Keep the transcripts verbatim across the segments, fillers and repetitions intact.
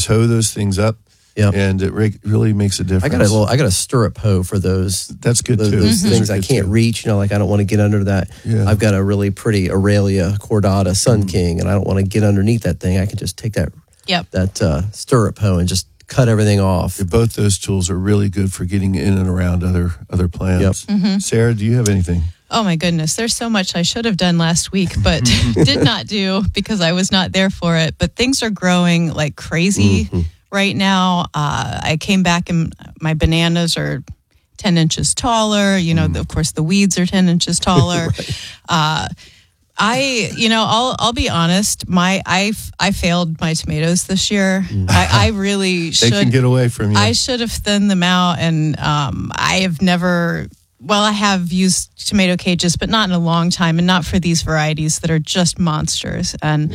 just hoe those things up. Yep. And it re- really makes a difference. I got a little, I got a stirrup hoe for those. That's good those, too. Those Mm-hmm. things I good can't too. reach. You know, like I don't want to get under that. Yeah. I've got a really pretty Aurelia Cordata Sun King, and I don't want to get underneath that thing. I can just take that Yep. that uh, stirrup hoe and just cut everything off. Yeah, both those tools are really good for getting in and around other other plants. Yep. Mm-hmm. Sarah, do you have anything? Oh my goodness, there's so much I should have done last week, but did not do because I was not there for it. But things are growing like crazy Mm-hmm. right now. Uh, I came back and my bananas are ten inches taller. You know, Mm. of course, the weeds are ten inches taller. Right. uh, I, you know, I'll I'll be honest. My I I failed my tomatoes this year. I, I really They should. can get away from you. I should have thinned them out, and um, I have never. Well, I have used tomato cages, but not in a long time, and not for these varieties that are just monsters. And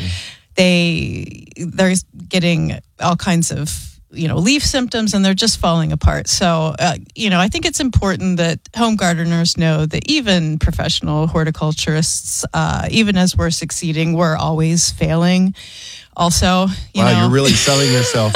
they they're getting all kinds of you know leaf symptoms, and they're just falling apart. So uh, you know, I think it's important that home gardeners know that even professional horticulturists, uh, even as we're succeeding, we're always failing. Also, you wow, know, you're really selling yourself.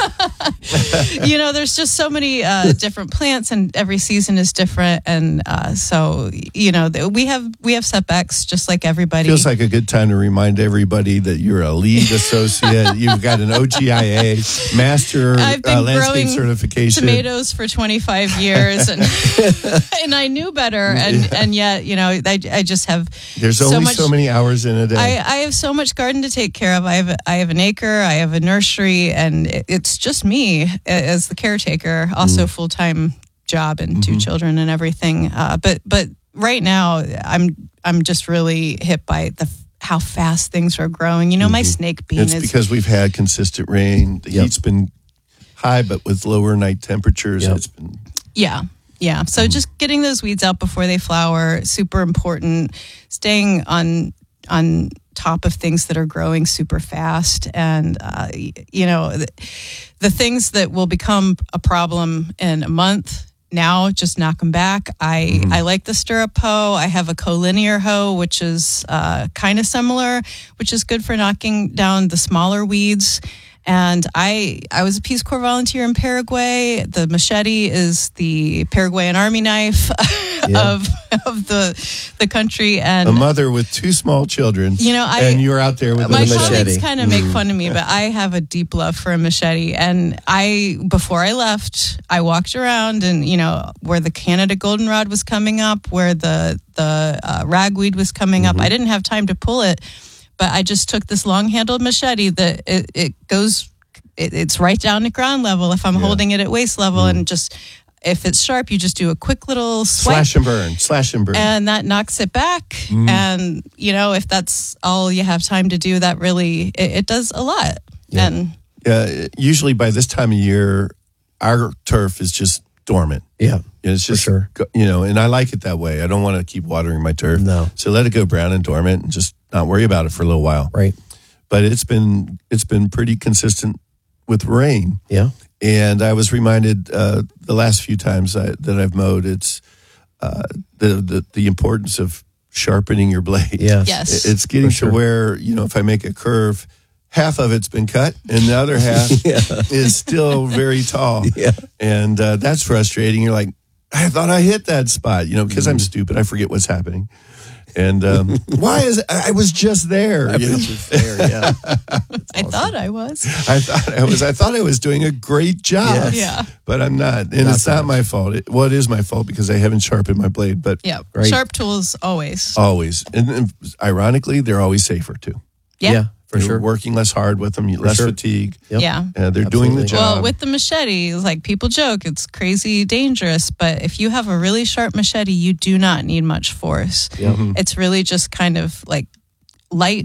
you know, there's just so many uh, different plants, and every season is different, and uh, so you know, th- we have we have setbacks just like everybody. Feels like a good time to remind everybody that you're a lead associate. You've got an O G I A master I've been uh, landscape growing certification. tomatoes for twenty-five years, and and I knew better, and Yeah. and yet you know, I, I just have There's so only much, so many hours in a day. I, I have so much garden to take care of. I have I have an acre, I have a nursery, and it, it's just me as the caretaker, also full time job and two children and everything. Uh, but but right now, I'm I'm just really hit by the how fast things are growing. You know, my snake bean it's is because we've had consistent rain. The Yep. heat's been high, but with lower night temperatures, Yep. it's been. yeah. Yeah. So just getting those weeds out before they flower, super important. Staying on on top of things that are growing super fast, and uh, y- you know the, the things that will become a problem in a month. Now, just knock them back. I, I like the stirrup hoe. I have a collinear hoe, which is uh, kind of similar, which is good for knocking down the smaller weeds. And I I was a Peace Corps volunteer in Paraguay. The machete is the Paraguayan army knife Yeah. of of the the country. And A mother with two small children, You know, I- and you're out there with my a machete. colleagues kind of make fun of me, but I have a deep love for a machete. And I, before I left, I walked around, and you know where the Canada goldenrod was coming up, where the the uh, ragweed was coming up. I didn't have time to pull it, but I just took this long-handled machete that it, it goes, it, it's right down to ground level if I'm Yeah. holding it at waist level, and just if it's sharp, you just do a quick little swipe. slash and burn, slash and burn. And that knocks it back. And, you know, if that's all you have time to do, that really, it, it does a lot. Yeah. And uh, usually by this time of year, our turf is just dormant. Yeah. It's just, sure. go- you know, and I like it that way. I don't want to keep watering my turf. No. So let it go brown and dormant and just not worry about it for a little while. Right. But it's been it's been pretty consistent with rain. Yeah. And I was reminded uh, the last few times I, that I've mowed, it's uh, the, the the importance of sharpening your blade. Yes. yes. It's getting For sure. to where, you know, if I make a curve, half of it's been cut and the other half Yeah. is still very tall. Yeah. And uh, that's frustrating. You're like, I thought I hit that spot, you know, because I'm stupid. I forget what's happening. And um, why is I I was just there? I you know? was just there. Yeah. I thought I was. I thought I was. I thought I was doing a great job. Yes. Yeah. But I'm not, and Not it's so not my fault. It, well, it is my fault because I haven't sharpened my blade. But Yeah. Right. Sharp tools always. always, and, and ironically, they're always safer too. Yeah. For You're sure. working less hard with them, less sure. fatigue. Yep. Yeah. Uh, they're doing the Absolutely. job. Well, with the machete, like people joke, it's crazy dangerous. But if you have a really sharp machete, you do not need much force. Yep. It's really just kind of like light,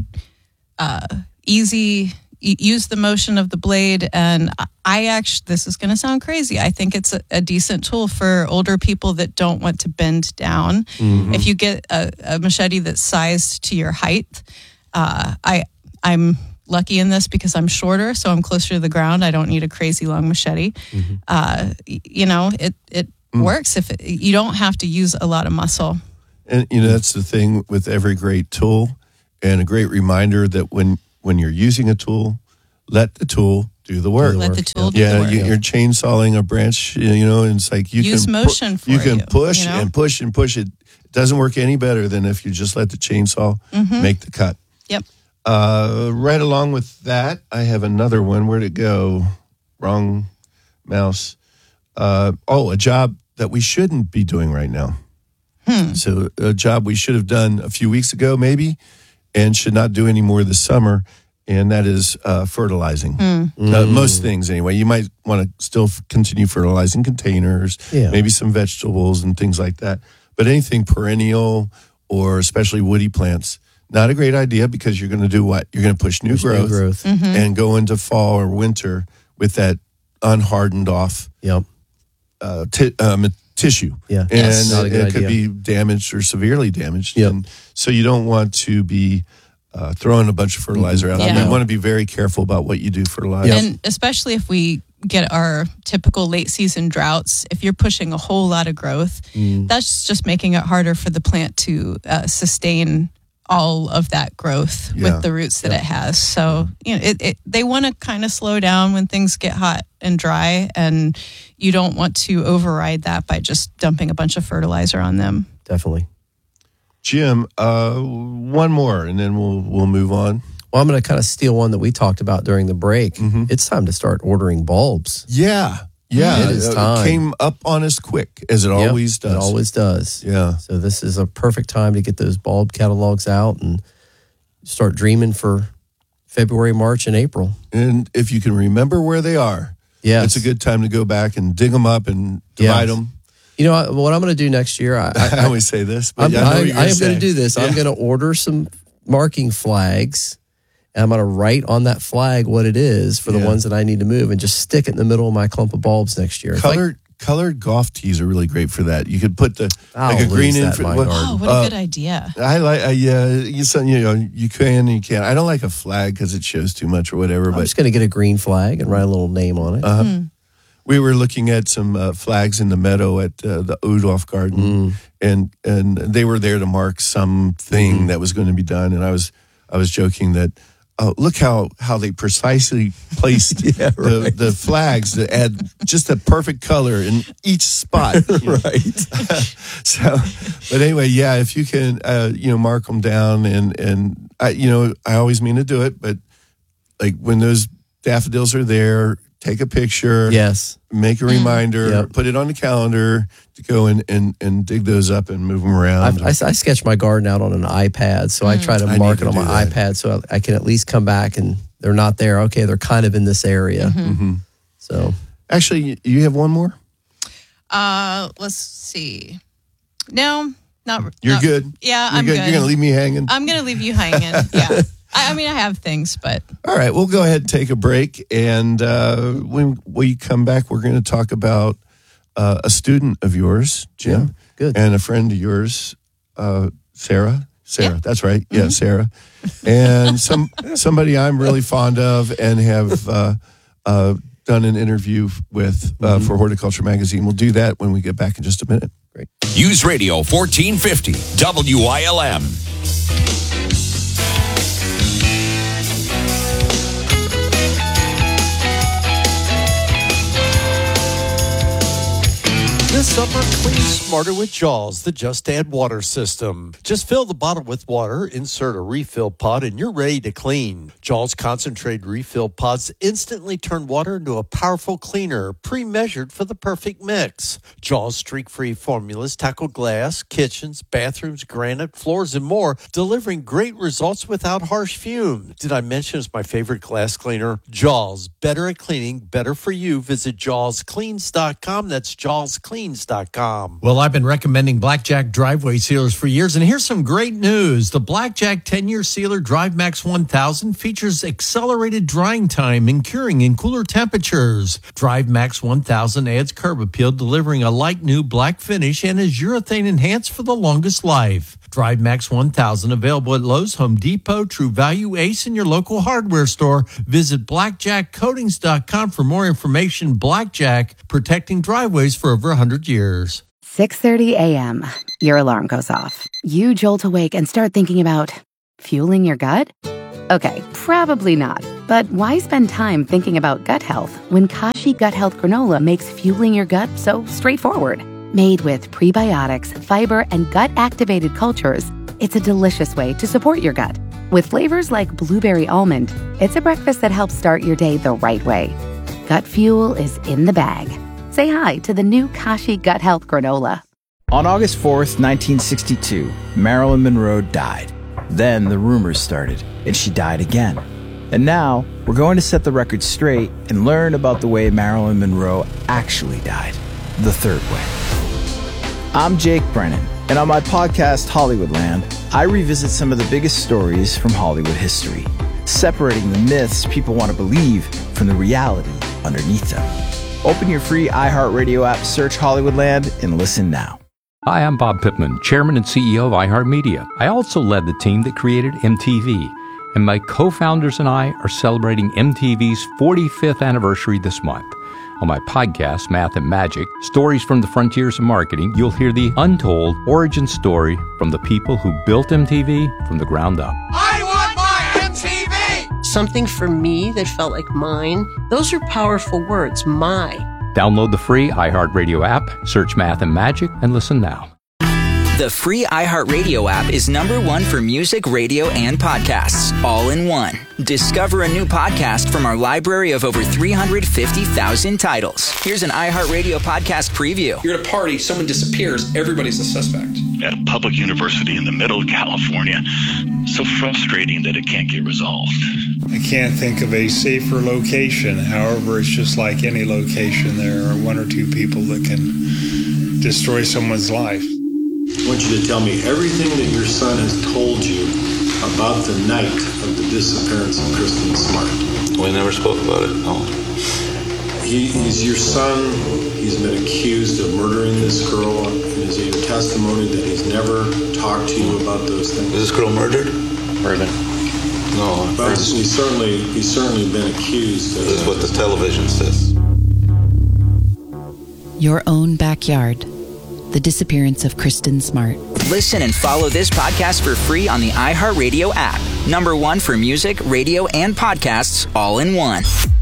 uh, easy. y- Use the motion of the blade, and I- I actually. This is going to sound crazy. I think it's a, a decent tool for older people that don't want to bend down. If you get a, a machete that's sized to your height, uh, I I'm lucky in this because I'm shorter, so I'm closer to the ground. I don't need a crazy long machete. Uh, y- you know, it it works if it, you don't have to use a lot of muscle. And you know that's the thing with every great tool, and a great reminder that when when you're using a tool, let the tool do the work. Let the tool do yeah, the work. you, you're chainsawing a branch, you know, and it's like you Use can motion for you can you, push you know? and push and push. It doesn't work any better than if you just let the chainsaw Mm-hmm. make the cut. Yep. Uh, right along with that, I have another one. Where'd it go? Wrong mouse. Uh, oh, a job that we shouldn't be doing right now. Hmm. So a job we should have done a few weeks ago, maybe, and should not do anymore this summer, and that is uh, fertilizing. Hmm. Uh, most things, anyway. You might want to still f- continue fertilizing containers, Yeah. maybe some vegetables and things like that. But anything perennial or especially woody plants, not a great idea because you're going to do what? You're going to push new Push new growth, growth. Mm-hmm. and go into fall or winter with that unhardened off Yep. uh, t- um, tissue. Yeah. And Yes. Not a it, good it could idea. be damaged or severely damaged. Yep. And so you don't want to be uh, throwing a bunch of fertilizer out. Yeah. You want to be very careful about what you do fertilize. And especially if we get our typical late season droughts, if you're pushing a whole lot of growth, Mm. that's just making it harder for the plant to uh, sustain all of that growth Yeah. with the roots that it has. So, you know, it, it they want to kind of slow down when things get hot and dry, and you don't want to override that by just dumping a bunch of fertilizer on them. Definitely. Jim, uh, one more, and then we'll we'll move on. Well, I'm going to kind of steal one that we talked about during the break. Mm-hmm. It's time to start ordering bulbs. Yeah, yeah, It is Uh, time. came up on us quick as it Yep, always does. It always does. Yeah. So this is a perfect time to get those bulb catalogs out and start dreaming for February, March, and April. And if you can remember where they are, Yes. it's a good time to go back and dig them up and divide Yes. them. You know I- what I'm going to do next year? I, I, I, always say this, but I'm, yeah, I, know I, what you're I am say. going to do this. I'm Yeah. going to order some marking flags, and I'm going to write on that flag what it is for the Yeah. ones that I need to move, and just stick it in the middle of my clump of bulbs next year. It's like- Colored colored golf tees are really great for that. You could put the I'll like a green lose in that for in my what- garden. Oh, what a uh, good idea. I like uh, yeah, you some- you know you can and you can't. I don't like a flag because it shows too much or whatever. I'm But just going to get a green flag and write a little name on it. uh, we were looking at some uh, flags in the meadow at uh, the Odolph Garden, Mm. and and they were there to mark something Mm-hmm. that was going to be done. And I was I was joking that. Oh, look how, how they precisely placed Yeah, the, right. the flags to add just a perfect color in each spot. you know. Right. So, but anyway, yeah, if you can, uh, you know, mark them down and, and I, you know, I always mean to do it, but like when those daffodils are there, take a picture, Yes. make a reminder, Yep. put it on the calendar to go and, and, and dig those up and move them around. I've, I, I sketch my garden out on an iPad, so I try to I mark need it to on do my that. iPad so I, I can at least come back and they're not there. Okay, they're kind of in this area. Mhm. So Actually, you- you have one more? Uh, let's see. No, not. You're not- good. Yeah, You're I'm good. good. You're going to leave me hanging? I'm going to leave you hanging. Yeah. I, I mean, I have things, but All right, we'll go ahead and take a break. And uh, when we come back, we're going to talk about uh, a student of yours, Jim, Yeah, good. and a friend of yours, uh, Sarah. Sarah, Yeah. that's right. Yeah, Sarah. And some somebody I'm really fond of and have uh, uh, done an interview with uh, for Horticulture Magazine. We'll do that when we get back in just a minute. great. News Radio fourteen fifty W I L M. This summer, clean smarter with Jaws, the Just Add Water system. Just fill the bottle with water, insert a refill pod, and you're ready to clean. Jaws concentrated refill pods instantly turn water into a powerful cleaner, pre-measured for the perfect mix. Jaws streak-free formulas tackle glass, kitchens, bathrooms, granite, floors, and more, delivering great results without harsh fumes. Did I mention it's my favorite glass cleaner? Jaws, better at cleaning, better for you. Visit jaws cleans dot com. That's jaws cleans dot com. Well, I've been recommending Blackjack driveway sealers for years, and here's some great news. The Blackjack ten-year sealer Drive Max one thousand features accelerated drying time and curing in cooler temperatures. Drive Max one thousand adds curb appeal, delivering a light new black finish, and is urethane enhanced for the longest life. Drive Max one thousand available at Lowe's, Home Depot, True Value, Ace, and your local hardware store. Visit blackjack coatings dot com for more information. Blackjack, protecting driveways for over one hundred years. six thirty a.m. Your alarm goes off. You jolt awake and start thinking about fueling your gut? Okay, probably not. But why spend time thinking about gut health when Kashi Gut Health Granola makes fueling your gut so straightforward? Made with prebiotics, fiber, and gut-activated cultures, it's a delicious way to support your gut. With flavors like blueberry almond, it's a breakfast that helps start your day the right way. Gut fuel is in the bag. Say hi to the new Kashi Gut Health Granola. On August fourth, nineteen sixty-two, Marilyn Monroe died. Then the rumors started, and she died again. And now, we're going to set the record straight and learn about the way Marilyn Monroe actually died, the third way. I'm Jake Brennan, and on my podcast, Hollywoodland, I revisit some of the biggest stories from Hollywood history, separating the myths people want to believe from the reality underneath them. Open your free iHeartRadio app, search Hollywoodland, and listen now. Hi, I'm Bob Pittman, Chairman and C E O of iHeartMedia. I also led the team that created M T V, and my co-founders and I are celebrating M T V's forty-fifth anniversary this month. On my podcast, Math and Magic, Stories from the Frontiers of Marketing, you'll hear the untold origin story from the people who built M T V from the ground up. I want my M T V! Something for me that felt like mine. Those are powerful words, my. Download the free iHeartRadio app, search Math and Magic, and listen now. The free iHeartRadio app is number one for music, radio, and podcasts, all in one. Discover a new podcast from our library of over three hundred fifty thousand titles. Here's an iHeartRadio podcast preview. You're at a party, someone disappears, everybody's a suspect. At a public university in the middle of California, so frustrating that it can't get resolved. I can't think of a safer location. However, it's just like any location. There are one or two people that can destroy someone's life. I want you to tell me everything that your son has told you about the night of the disappearance of Kristen Smart. We never spoke about it, no. He, he's your son. He's been accused of murdering this girl. Is it your testimony that he's never talked to you about those things? Is this girl murdered? Murdered. No. But he's certainly, he's certainly been accused. This is what the television says. Your own backyard. The disappearance of Kristen Smart. Listen and follow this podcast for free on the iHeartRadio app. Number one for music, radio, and podcasts, all in one.